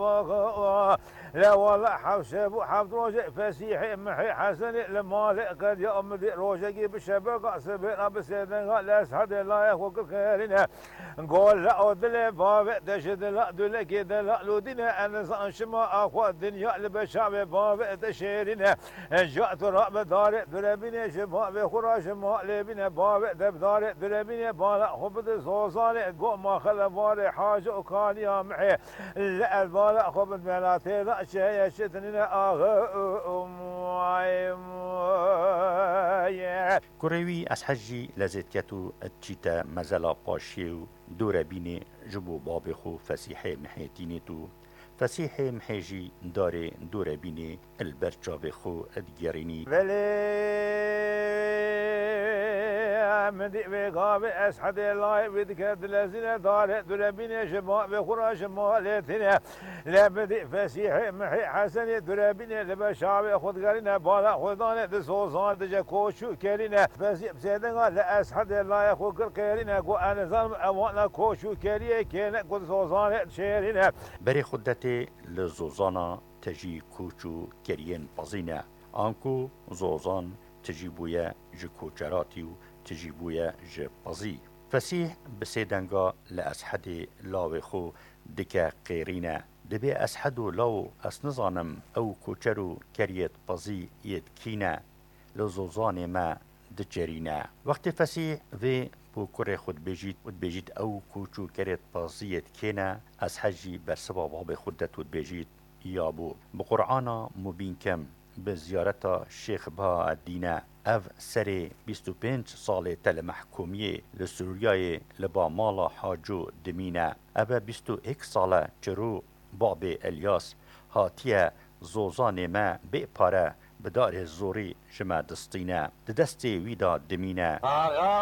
لا والله حبشب وحبد روجة فسيحي محي حسن لما قد يوم دي روجة بشبق سبنا بسيدنا لا سعد لا يخوك خيرنا نقول لا أدل باب تشد لا دل كده لا لودنا أنا شما أخو الدنيا لبشعب باب تشيرنا جاءت رب دار دربنا شما بخراج ما لبنا باب دار دربنا بالا خبد صوصان قوم خلفار حاجة وكان يا محي لا البالا خبد ملاتي لا شيء شتننا كروي أسحجي لزتيتو التشيتا مزلا باشيو دورة بيني جبو بابخو فسيحي محيتينيتو فسيحي محيجي داري دورة بيني البرشابخو ادجاريني مدي بقاب أسحد الله بدك دلزنا دار دربين شماء بخرا شماء لتنا لا بدي فسيح محي حسن دربين لبشعب خد قرنا بالا خدان دسوزان دجا كوشو كرنا فسيح بسيدنا لا أسحد الله خد قرنا قو أنا ظلم أموانا كوشو كريه كنا قد سوزان شيرنا بري خدتي لزوزانا تجي كوشو كريين بزينة أنكو زوزان تجيبويا جكوچراتيو تجيبويا جبازي فسيح بسيدنغا لأسحد لاوخو دكا قيرينا دبي أسحدو لو أسنظانم أو كوچرو كريت بازي يدكينا لزوزان ما دجرينا وقت فسيح في بو كوري خود بيجيت أو كوچو كريت بازي يدكينا أسحجي برسبا باب خودت بيجيت يابو بقرآن مبين كم بزيارة الشيخ بها الدينة اف سري 25 سالة تل محكومية لسوريا لبا مالا حاجو دمينة ابا 21 سالة جرو بابي الياس هاتيا زوزان ما بي پاره بدار زوري جمع دستينة دستي ويدا دمينة